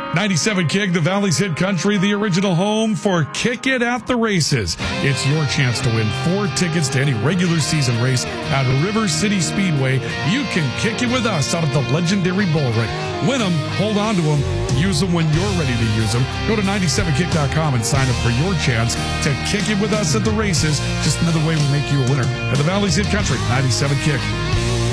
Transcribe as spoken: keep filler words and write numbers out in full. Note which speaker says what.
Speaker 1: ninety-seven Kick, the Valley's Hit Country, the original home for Kick It at the Races. It's your chance to win four tickets to any regular season race at River City Speedway. You can kick it with us out of the legendary bull ring. Win them, hold on to them, use them when you're ready to use them. Go to ninety-seven kick dot com and sign up for your chance to kick it with us at the races. Just another way we make you a winner at the Valley's Hit Country, ninety-seven Kick.